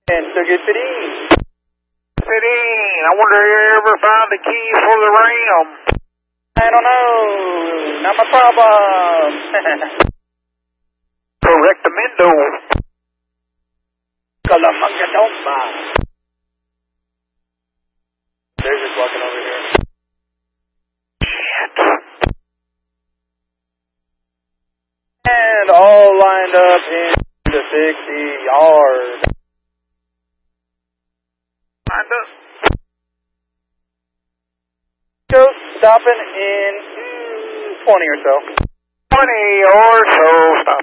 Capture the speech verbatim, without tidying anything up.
And so good fifteen. fifteen, I wonder if you ever found the key for the ram. I don't know. Not my problem. Correctamento. Calamanga Domba. There's just walking over here. Shit. And all lined up in the sixty yard. Lined up. Go stopping in mm, twenty or so. twenty or so. Stop.